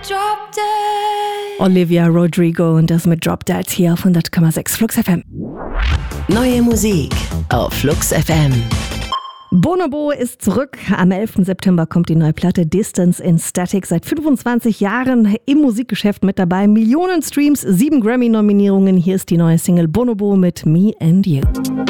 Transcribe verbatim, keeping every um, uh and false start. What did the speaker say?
Olivia Rodrigo und das mit Drop Dead hier auf hundert Komma sechs Flux F M. Neue Musik auf Flux F M. Bonobo ist zurück. Am elften September kommt die neue Platte Distance in Static. Seit fünfundzwanzig Jahren im Musikgeschäft mit dabei. Millionen Streams, sieben Grammy-Nominierungen. Hier ist die neue Single Bonobo mit Me and You.